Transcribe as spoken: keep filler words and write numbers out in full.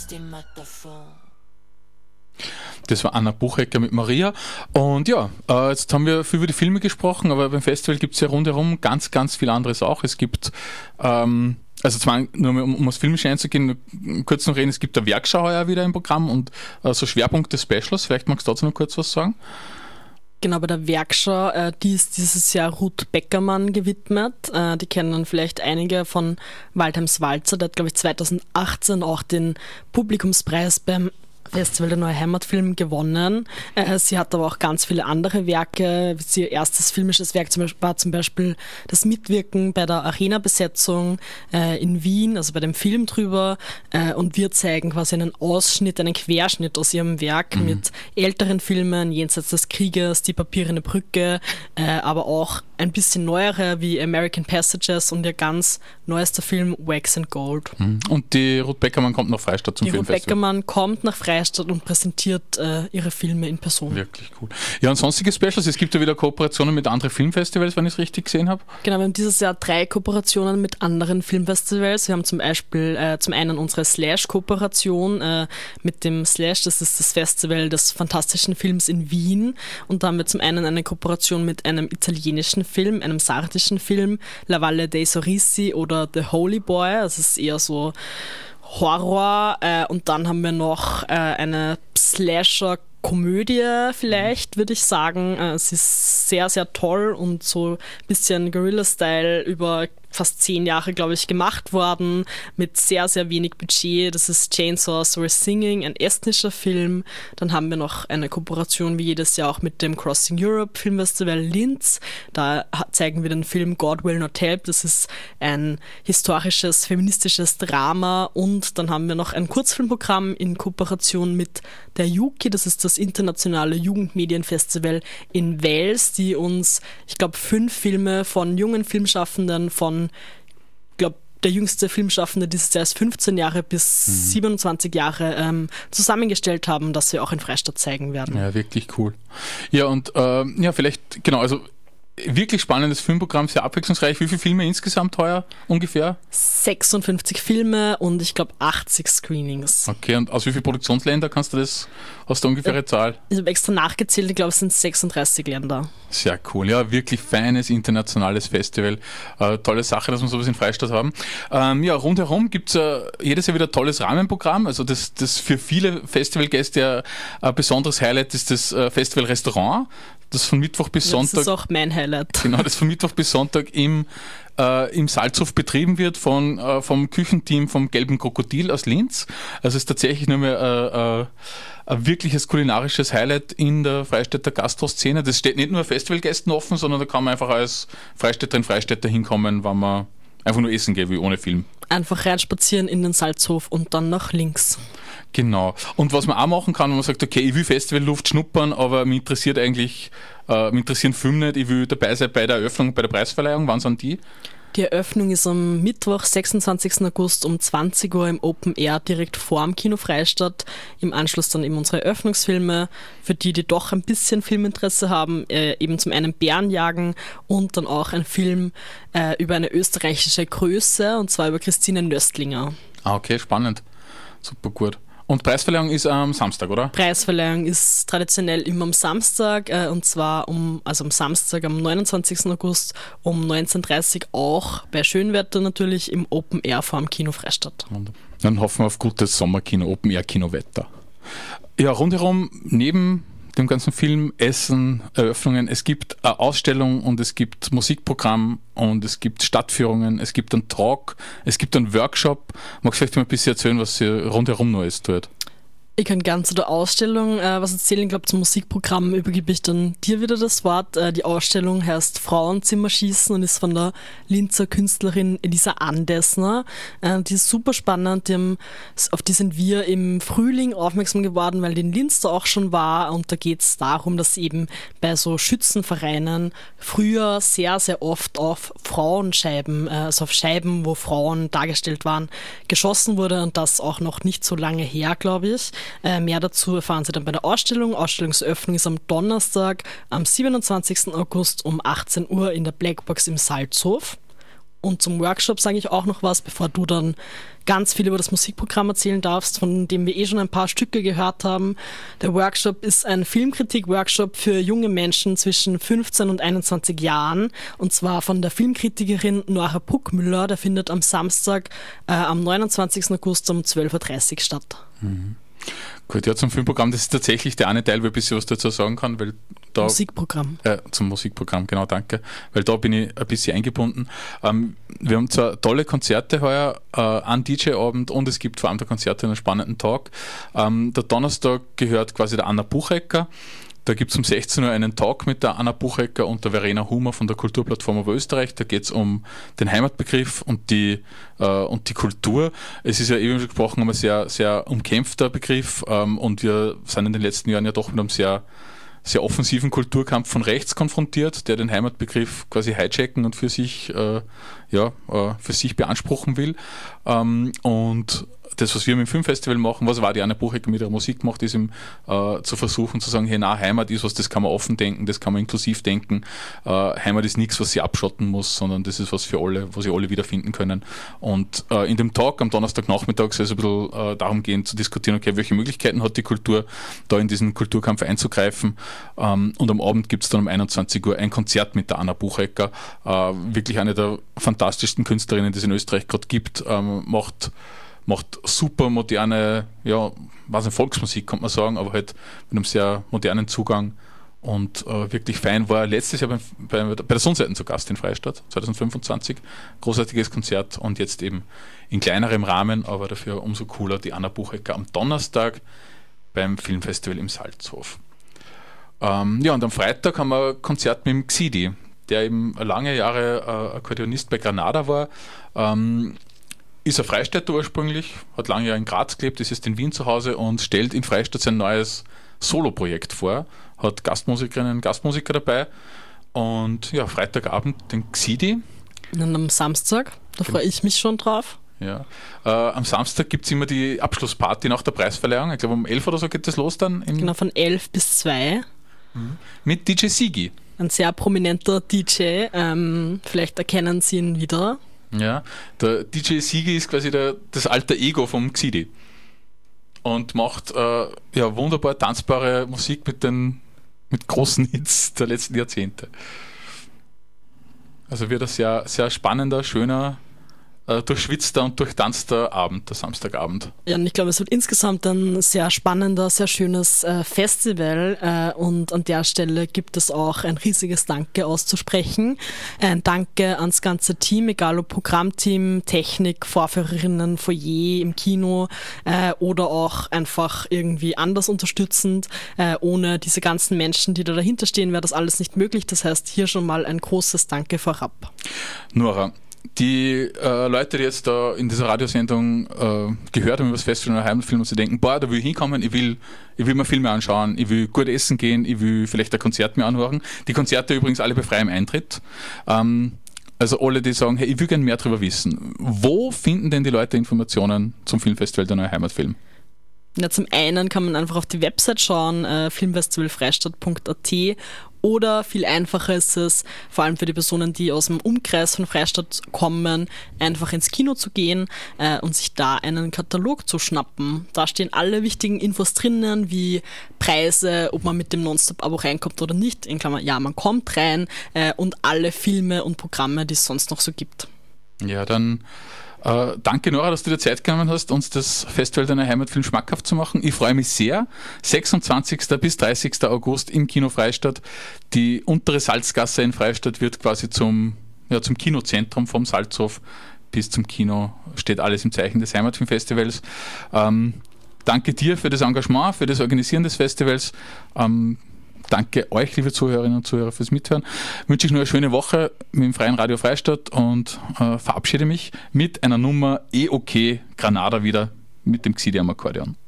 Das war Anna Buchecker mit Maria. Und ja, äh, jetzt haben wir viel über die Filme gesprochen, aber beim Festival gibt es ja rundherum ganz, ganz viel anderes auch. Es gibt, ähm, also zwar nur mal, um, um aufs Filmische einzugehen, kurz noch reden, es gibt eine Werkschau heuer wieder im Programm und äh, so Schwerpunkte Specials. Vielleicht magst du dazu noch kurz was sagen? Genau, bei der Werkschau, äh, die ist dieses Jahr Ruth Beckermann gewidmet. Äh, die kennen dann vielleicht einige von Waldheims Walzer. Der hat, glaube ich, zwanzig achtzehn auch den Publikumspreis beim Festival der Neue Heimatfilm gewonnen. Äh, sie hat aber auch ganz viele andere Werke. Ihr erstes filmisches Werk zum Beispiel, war zum Beispiel das Mitwirken bei der Arena-Besetzung äh, in Wien, also bei dem Film drüber. Äh, und wir zeigen quasi einen Ausschnitt, einen Querschnitt aus ihrem Werk mhm. mit älteren Filmen, Jenseits des Krieges, Die Papierene Brücke, äh, aber auch ein bisschen neuere wie American Passages und ihr ganz neuester Film Wax and Gold. Und die Ruth Beckermann kommt nach Freistadt zum die Filmfestival? Die Ruth Beckermann kommt nach Freistadt und präsentiert äh, ihre Filme in Person. Wirklich cool. Ja, und sonstige Specials, es gibt ja wieder Kooperationen mit anderen Filmfestivals, wenn ich es richtig gesehen habe. Genau, wir haben dieses Jahr drei Kooperationen mit anderen Filmfestivals. Wir haben zum Beispiel äh, zum einen unsere Slash-Kooperation äh, mit dem Slash, das ist das Festival des fantastischen Films in Wien. Und da haben wir zum einen eine Kooperation mit einem italienischen Film, einem sardischen Film, La Valle dei Sorrisi oder The Holy Boy. Das ist eher so Horror. Äh, und dann haben wir noch äh, eine Slasher- Komödie vielleicht, würde ich sagen. Es ist sehr, sehr toll und so ein bisschen Guerilla-Style über fast zehn Jahre, glaube ich, gemacht worden, mit sehr, sehr wenig Budget. Das ist Chainsaws Were Singing, ein estnischer Film. Dann haben wir noch eine Kooperation, wie jedes Jahr auch mit dem Crossing Europe Filmfestival Linz. Da zeigen wir den Film God Will Not Help. Das ist ein historisches, feministisches Drama. Und dann haben wir noch ein Kurzfilmprogramm in Kooperation mit der Juki. Das ist das internationale Jugendmedienfestival in Wels, die uns, ich glaube, fünf Filme von jungen Filmschaffenden von, ich glaube, der jüngste Filmschaffende dieses Jahr ist fünfzehn Jahre bis mhm. siebenundzwanzig Jahre ähm, zusammengestellt haben, das wir auch in Freistadt zeigen werden. Ja, wirklich cool. Ja, und ähm, ja, vielleicht, genau, also wirklich spannendes Filmprogramm, sehr abwechslungsreich. Wie viele Filme insgesamt heuer ungefähr? sechsundfünfzig Filme und ich glaube achtzig Screenings. Okay, und aus wie vielen Produktionsländern kannst du das, aus der ungefähre Zahl? Ich habe extra nachgezählt, ich glaube es sind sechsunddreißig Länder. Sehr cool, ja, wirklich feines internationales Festival. Äh, tolle Sache, dass wir sowas in Freistadt haben. Ähm, ja, rundherum gibt es äh, jedes Jahr wieder ein tolles Rahmenprogramm. Also das, das für viele Festivalgäste ja ein besonderes Highlight ist das äh, Festival Restaurant, das von Mittwoch bis Sonntag... Das ist auch mein Highlight. Genau, das von Mittwoch bis Sonntag im, äh, im Salzhof betrieben wird von, äh, vom Küchenteam vom Gelben Krokodil aus Linz. Also es ist tatsächlich nur mehr äh, äh, ein wirkliches kulinarisches Highlight in der Freistädter Gastroszene. Das steht nicht nur Festivalgästen offen, sondern da kann man einfach als Freistädterin, Freistädter hinkommen, wenn man einfach nur essen geht, wie ohne Film. Einfach reinspazieren in den Salzhof und dann nach links. Genau. Und was man auch machen kann, wenn man sagt, okay, ich will Festivalluft schnuppern, aber mich interessiert eigentlich, äh, mich interessieren Filme nicht, ich will dabei sein bei der Eröffnung, bei der Preisverleihung. Wann sind die? Die Eröffnung ist am Mittwoch, sechsundzwanzigsten August um zwanzig Uhr im Open Air direkt vor dem Kino Freistadt. Im Anschluss dann eben unsere Eröffnungsfilme, für die, die doch ein bisschen Filminteresse haben, äh, eben zum einen Bärenjagen und dann auch ein Film äh, über eine österreichische Größe, und zwar über Christine Nöstlinger. Ah, okay, spannend. Super gut. Und Preisverleihung ist am Samstag, oder? Preisverleihung ist traditionell immer am Samstag, äh, und zwar um, also am Samstag, am neunundzwanzigsten August um neunzehn Uhr dreißig auch bei Schönwetter natürlich im Open Air vor dem Kino Freistadt. Dann hoffen wir auf gutes Sommerkino, Open Air Kinowetter. Ja, rundherum neben dem ganzen Film, Essen, Eröffnungen, es gibt eine Ausstellung und es gibt Musikprogramm und es gibt Stadtführungen, es gibt einen Talk, es gibt einen Workshop. Magst du vielleicht mal ein bisschen erzählen, was hier rundherum Neues tut? Ich kann gern zu der Ausstellung äh, was erzählen. Ich glaube, zum Musikprogramm übergebe ich dann dir wieder das Wort. Äh, die Ausstellung heißt Frauenzimmerschießen und ist von der Linzer Künstlerin Elisa Andesner. Äh, die ist super spannend. Die haben, auf die sind wir im Frühling aufmerksam geworden, weil die in Linz da auch schon war. Und da geht es darum, dass eben bei so Schützenvereinen früher sehr, sehr oft auf Frauenscheiben, äh, also auf Scheiben, wo Frauen dargestellt waren, geschossen wurde. Und das auch noch nicht so lange her, glaube ich. Äh, mehr dazu erfahren Sie dann bei der Ausstellung. Ausstellungseröffnung ist am Donnerstag, am siebenundzwanzigsten August um achtzehn Uhr in der Blackbox im Salzhof. Und zum Workshop sage ich auch noch was, bevor du dann ganz viel über das Musikprogramm erzählen darfst, von dem wir eh schon ein paar Stücke gehört haben. Der Workshop ist ein Filmkritik-Workshop für junge Menschen zwischen fünfzehn und einundzwanzig Jahren, und zwar von der Filmkritikerin Nora Puckmüller. Der findet am Samstag, äh, am neunundzwanzigsten August um zwölf Uhr dreißig statt. Mhm. Gut, ja, zum Filmprogramm, das ist tatsächlich der eine Teil, wo ich ein bisschen was dazu sagen kann, weil da... Musikprogramm. Äh, zum Musikprogramm, genau, danke, weil da bin ich ein bisschen eingebunden. Ähm, wir haben zwar tolle Konzerte heuer, äh, einen D J-Abend, und es gibt vor allem der Konzerte einen spannenden Tag. Ähm, der Donnerstag gehört quasi der Anna Buchecker. Da gibt es um sechzehn Uhr einen Talk mit der Anna Buchecker und der Verena Humer von der Kulturplattform Oberösterreich. Da geht es um den Heimatbegriff und die, äh, und die Kultur. Es ist ja eben schon gesprochen um ein sehr, sehr umkämpfter Begriff, ähm, und wir sind in den letzten Jahren ja doch mit einem sehr, sehr offensiven Kulturkampf von rechts konfrontiert, der den Heimatbegriff quasi hijacken und für sich, äh, ja, äh, für sich beanspruchen will. Ähm, und das, was wir mit dem Filmfestival machen, was war die Anna Buchecker mit ihrer Musik macht, ist eben äh, zu versuchen zu sagen, hey, na, Heimat ist was, das kann man offen denken, das kann man inklusiv denken. Äh, Heimat ist nichts, was sie abschotten muss, sondern das ist was für alle, wo sie alle wiederfinden können. Und äh, in dem Talk am Donnerstagnachmittag soll es ein bisschen äh, darum gehen, zu diskutieren, okay, welche Möglichkeiten hat die Kultur, da in diesen Kulturkampf einzugreifen. Ähm, und am Abend gibt es dann um einundzwanzig Uhr ein Konzert mit der Anna Buchecker, äh, wirklich eine der fantastischsten Künstlerinnen, die es in Österreich gerade gibt, ähm, macht macht super moderne, ja, was eine Volksmusik, kann man sagen, aber halt mit einem sehr modernen Zugang, und äh, wirklich fein. War letztes Jahr bei, bei, bei der Sonnseiten zu Gast in Freistadt, zwanzig fünfundzwanzig. Großartiges Konzert, und jetzt eben in kleinerem Rahmen, aber dafür umso cooler, die Anna Buchecker am Donnerstag beim Filmfestival im Salzhof. Ähm, ja, und am Freitag haben wir ein Konzert mit dem Xidi, der eben lange Jahre äh, Akkordeonist bei Granada war. Ähm, Ist ein Freistädter ursprünglich, hat lange Jahre in Graz gelebt, ist jetzt in Wien zu Hause und stellt in Freistadt sein neues Soloprojekt vor. Hat Gastmusikerinnen und Gastmusiker dabei. Und ja, Freitagabend den Xidi. Und am Samstag, da freue ich mich schon drauf. Ja. Äh, am Samstag gibt es immer die Abschlussparty nach der Preisverleihung. Ich glaube, um elf oder so geht das los dann. Im Genau, von elf bis zwei. Mhm. Mit D J Sigi. Ein sehr prominenter D J. Ähm, vielleicht erkennen Sie ihn wieder. Ja, der D J Sigi ist quasi der, das alter Ego vom Xidi und macht äh, ja, wunderbar tanzbare Musik mit den mit großen Hits der letzten Jahrzehnte. Also wird ein sehr, sehr spannender, schöner, äh, durchschwitzter und durchtanzter Abend, der Samstagabend. Ja, und ich glaube, es wird insgesamt ein sehr spannender, sehr schönes äh, Festival, äh, und an der Stelle gibt es auch ein riesiges Danke auszusprechen. Ein Danke ans ganze Team, egal ob Programmteam, Technik, Vorführerinnen, Foyer im Kino äh, oder auch einfach irgendwie anders unterstützend. Äh, ohne diese ganzen Menschen, die da dahinter stehen, wäre das alles nicht möglich. Das heißt, hier schon mal ein großes Danke vorab. Nora, die äh, Leute, die jetzt da in dieser Radiosendung äh, gehört haben über das Festival und Heimatfilm, und sie denken, boah, da will ich hinkommen, ich will, ich will mir Filme anschauen, ich will gut essen gehen, ich will vielleicht ein Konzert mir anhören. Die Konzerte übrigens alle bei freiem Eintritt. Ähm, also alle, die sagen, hey, ich will gerne mehr darüber wissen. Wo finden denn die Leute Informationen zum Filmfestival der Neue Heimatfilm? Ja, zum einen kann man einfach auf die Website schauen, äh, filmfestivalfreistadt punkt a t, oder viel einfacher ist es, vor allem für die Personen, die aus dem Umkreis von Freistadt kommen, einfach ins Kino zu gehen äh, und sich da einen Katalog zu schnappen. Da stehen alle wichtigen Infos drinnen, wie Preise, ob man mit dem Nonstop-Abo reinkommt oder nicht. In Klammern, ja, man kommt rein, äh, und alle Filme und Programme, die es sonst noch so gibt. Ja, dann Äh, danke, Nora, dass du dir Zeit genommen hast, uns das Festival deiner Heimatfilm schmackhaft zu machen. Ich freue mich sehr. sechsundzwanzigsten bis dreißigsten August im Kino Freistadt. Die untere Salzgasse in Freistadt wird quasi zum, ja, zum Kinozentrum vom Salzhof bis zum Kino. Steht alles im Zeichen des Heimatfilmfestivals. Ähm, danke dir für das Engagement, für das Organisieren des Festivals. Ähm, Danke euch, liebe Zuhörerinnen und Zuhörer, fürs Mithören. Wünsche ich nur eine schöne Woche mit dem Freien Radio Freistadt und äh, verabschiede mich mit einer Nummer E OK Granada wieder mit dem Xidi am Akkordeon.